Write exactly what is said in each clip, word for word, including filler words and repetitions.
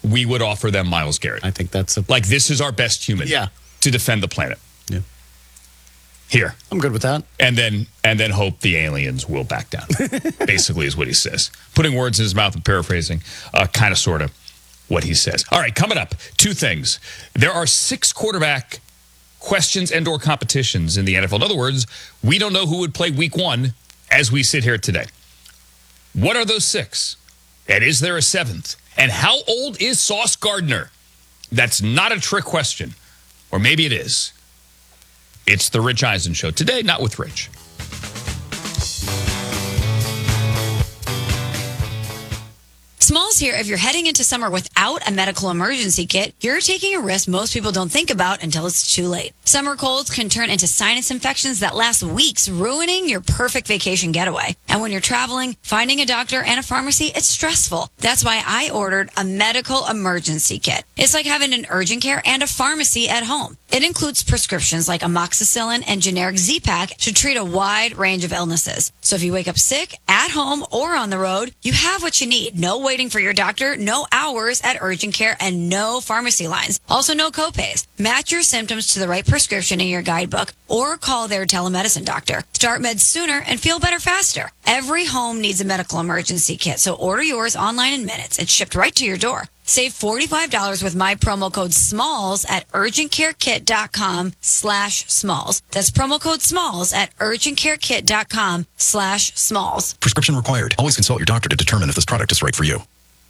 we would offer them Myles Garrett. I think that's a... Like, this is our best human yeah. to defend the planet. Yeah. Here. I'm good with that. And then and then hope the aliens will back down, basically is what he says. Putting words in his mouth and paraphrasing, uh, kind of, sort of, what he says. All right, coming up, two things. There are six quarterback questions and or competitions in the N F L. In other words, we don't know who would play week one as we sit here today. What are those six? And is there a seventh? And how old is Sauce Gardner? That's not a trick question. Or maybe it is. It's the Rich Eisen Show. Today, not with Rich. Smalls here. If you're heading into summer without a medical emergency kit, you're taking a risk most people don't think about until it's too late. Summer colds can turn into sinus infections that last weeks, ruining your perfect vacation getaway. And when you're traveling, finding a doctor and a pharmacy, it's stressful. That's why I ordered a medical emergency kit. It's like having an urgent care and a pharmacy at home. It includes prescriptions like amoxicillin and generic Z-Pak to treat a wide range of illnesses. So if you wake up sick, at home, or on the road, you have what you need. No waiting for your doctor, no hours at urgent care, and no pharmacy lines. Also, no copays. Match your symptoms to the right prescription in your guidebook or call their telemedicine doctor. Start meds sooner and feel better faster. Every home needs a medical emergency kit, so order yours online in minutes. It's shipped right to your door. Save forty-five dollars with my promo code SMALLS at urgentcarekit.com slash SMALLS. That's promo code SMALLS at urgentcarekit.com slash SMALLS. Prescription required. Always consult your doctor to determine if this product is right for you.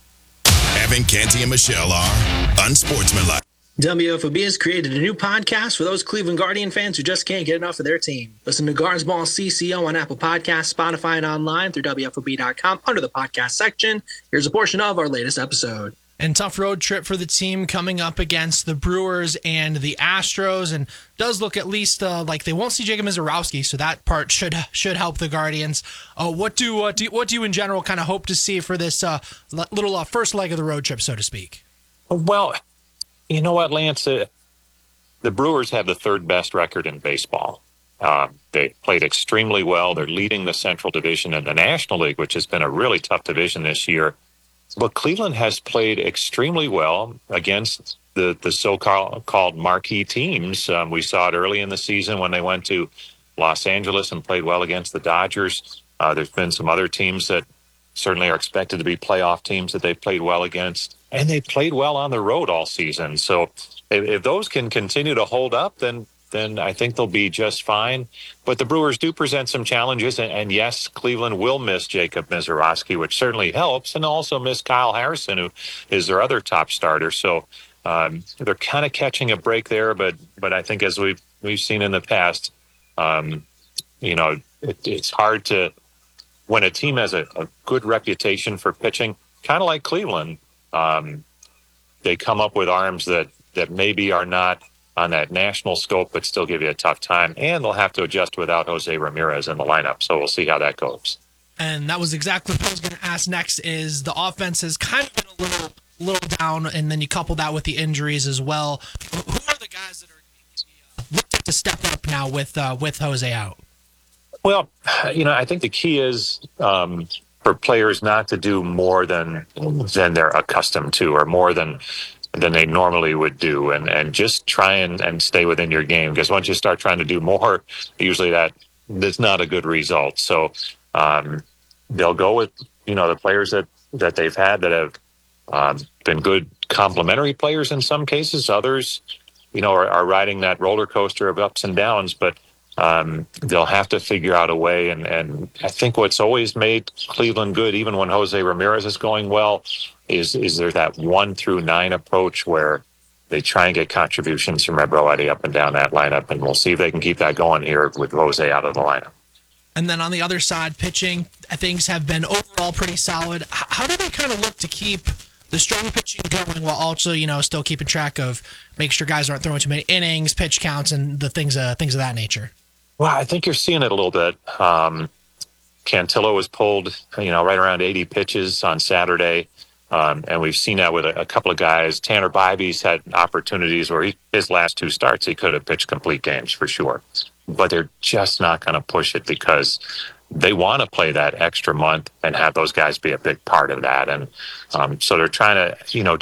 Evan, Canty, and Michelle are unsportsmanlike. W F O B has created a new podcast for those Cleveland Guardian fans who just can't get enough of their team. Listen to Guards Ball C C O on Apple Podcasts, Spotify, and online through W F O B dot com under the podcast section. Here's a portion of our latest episode. And tough road trip for the team coming up against the Brewers and the Astros, and does look at least uh, like they won't see Jacob Misiorowski, so that part should should help the Guardians. Uh, what do uh, do what do you in general kind of hope to see for this uh, little uh, first leg of the road trip, so to speak? Well, you know what, Lance, uh, the Brewers have the third best record in baseball. Uh, they played extremely well. They're leading the Central Division in the National League, which has been a really tough division this year. But Cleveland has played extremely well against the, the so-called called marquee teams. Um, we saw it early in the season when they went to Los Angeles and played well against the Dodgers. Uh, there's been some other teams that certainly are expected to be playoff teams that they've played well against. And they played well on the road all season. So if, if those can continue to hold up, then then I think they'll be just fine. But the Brewers do present some challenges. And, and yes, Cleveland will miss Jacob Misiorowski, which certainly helps, and also miss Kyle Harrison, who is their other top starter. So um, they're kind of catching a break there. But but I think as we've, we've seen in the past, um, you know, it, it's hard to, when a team has a, a good reputation for pitching, kind of like Cleveland, um, they come up with arms that, that maybe are not on that national scope, but still give you a tough time. And they'll have to adjust without Jose Ramirez in the lineup. So we'll see how that goes. And that was exactly what I was going to ask next, is the offense has kind of been a little little down, and then you couple that with the injuries as well. Who are the guys that are uh, looked at to step up now with uh, with Jose out? Well, you know, I think the key is um, for players not to do more than than they're accustomed to, or more than than they normally would do, and, and just try and, and stay within your game. Because once you start trying to do more, usually that that's not a good result. So um, they'll go with, you know, the players that, that they've had that have um, been good complementary players in some cases. Others, you know, are, are riding that roller coaster of ups and downs, but um, they'll have to figure out a way. And, and I think what's always made Cleveland good, even when Jose Ramirez is going well, is is there that one through nine approach where they try and get contributions from everybody up and down that lineup, and we'll see if they can keep that going here with Jose out of the lineup. And then on the other side, pitching, things have been overall pretty solid. How do they kind of look to keep the strong pitching going while also, you know, still keeping track of make sure guys aren't throwing too many innings, pitch counts, and the things uh, things of that nature? Well, I think you're seeing it a little bit. Um, Cantillo was pulled, you know, right around eighty pitches on Saturday. Um, and we've seen that with a, a couple of guys. Tanner Bybee's had opportunities where he, his last two starts, he could have pitched complete games for sure. But they're just not going to push it because they want to play that extra month and have those guys be a big part of that. And um, so they're trying to, you know,